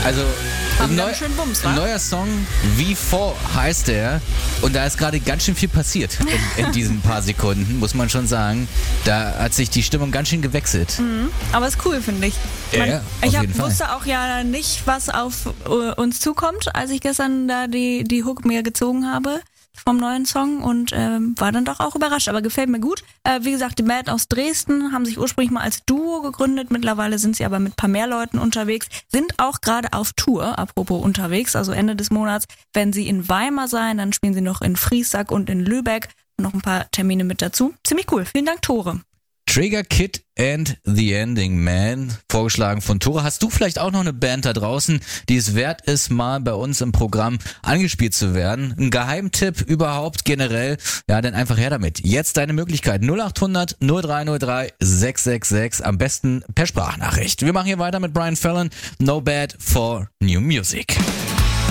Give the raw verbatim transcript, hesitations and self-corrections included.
Also Haben ein, wir neu, einen schönen Bums, ein wa? neuer Song, V vier heißt der. Und da ist gerade ganz schön viel passiert in, in diesen paar Sekunden, muss man schon sagen. Da hat sich die Stimmung ganz schön gewechselt. Mhm. Aber ist cool, finde ich. Ja, Man, ja, auf ich hab, jeden Fall. wusste auch ja nicht, was auf uh, uns zukommt, als ich gestern da die, die Hook mir gezogen habe vom neuen Song und ähm, war dann doch auch überrascht, aber gefällt mir gut. Äh, wie gesagt, die Band aus Dresden haben sich ursprünglich mal als Duo gegründet, mittlerweile sind sie aber mit ein paar mehr Leuten unterwegs, sind auch gerade auf Tour, apropos unterwegs, also Ende des Monats werden sie in Weimar sein, dann spielen sie noch in Friesack und in Lübeck, noch ein paar Termine mit dazu. Ziemlich cool, vielen Dank Tore. Trigger Kid and the Ending Man, vorgeschlagen von Tore. Hast du vielleicht auch noch eine Band da draußen, die es wert ist, mal bei uns im Programm angespielt zu werden? Ein Geheimtipp überhaupt generell? Ja, dann einfach her damit. Jetzt deine Möglichkeit. null acht hundert null drei null drei sechs sechs sechs, am besten per Sprachnachricht. Wir machen hier weiter mit Brian Fallon. No Bad for New Music.